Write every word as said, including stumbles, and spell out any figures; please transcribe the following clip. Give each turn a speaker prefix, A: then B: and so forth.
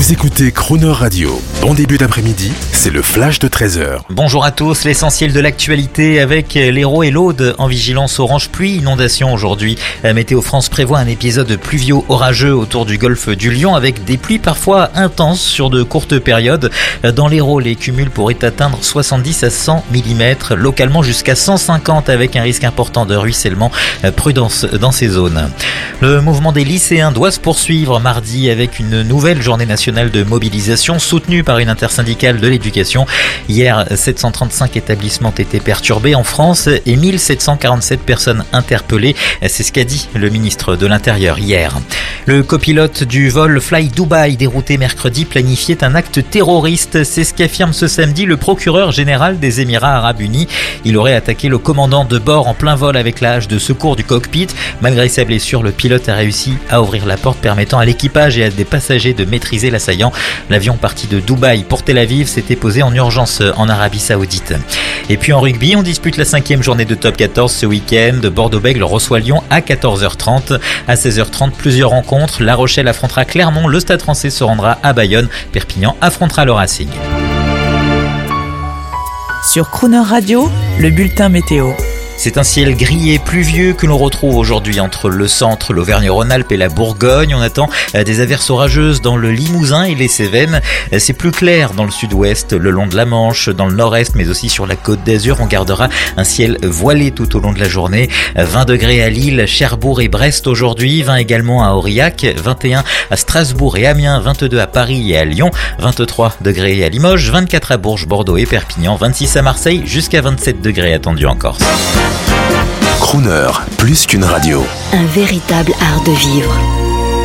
A: Vous écoutez Crooner Radio. Bon début d'après-midi, c'est le flash de treize heures.
B: Bonjour à tous, l'essentiel de l'actualité avec l'Hérault et l'Aude en vigilance orange pluie inondation aujourd'hui. Météo France prévoit un épisode pluvio-orageux autour du golfe du Lion avec des pluies parfois intenses sur de courtes périodes. Dans l'Hérault, les cumuls pourraient atteindre soixante-dix à cent millimètres, localement jusqu'à cent cinquante avec un risque important de ruissellement. Prudence dans ces zones. Le mouvement des lycéens doit se poursuivre mardi avec une nouvelle journée nationale de mobilisation soutenue par une intersyndicale de l'éducation. Hier, sept cent trente-cinq établissements étaient perturbés en France et mille sept cent quarante-sept personnes interpellées. C'est ce qu'a dit le ministre de l'Intérieur hier. Le copilote du vol Fly Dubai dérouté mercredi planifiait un acte terroriste. C'est ce qu'affirme ce samedi le procureur général des Émirats Arabes Unis. Il aurait attaqué le commandant de bord en plein vol avec la hache de secours du cockpit. Malgré sa blessure, le pilote a réussi à ouvrir la porte permettant à l'équipage et à des passagers de maîtriser l'assaillant. L'avion parti de Dubaï pour Tel Aviv s'était posé en urgence en Arabie Saoudite. Et puis en rugby, on dispute la cinquième journée de top quatorze ce week-end. Bordeaux-Bègles reçoit Lyon à quatorze heures trente. À seize heures trente, plusieurs rencontres. La Rochelle affrontera Clermont, le Stade Français se rendra à Bayonne, Perpignan affrontera le Racing.
C: Sur Crooner Radio, le bulletin météo.
B: C'est un ciel gris et pluvieux que l'on retrouve aujourd'hui entre le centre, l'Auvergne-Rhône-Alpes et la Bourgogne. On attend des averses orageuses dans le Limousin et les Cévennes. C'est plus clair dans le sud-ouest, le long de la Manche, dans le nord-est, mais aussi sur la Côte d'Azur. On gardera un ciel voilé tout au long de la journée. vingt degrés à Lille, Cherbourg et Brest aujourd'hui, vingt également à Aurillac, vingt et un à Strasbourg et Amiens, vingt-deux à Paris et à Lyon, vingt-trois degrés à Limoges, vingt-quatre à Bourges, Bordeaux et Perpignan, vingt-six à Marseille, jusqu'à vingt-sept degrés attendus en Corse.
A: Crooner, plus qu'une radio.
D: Un véritable art de vivre.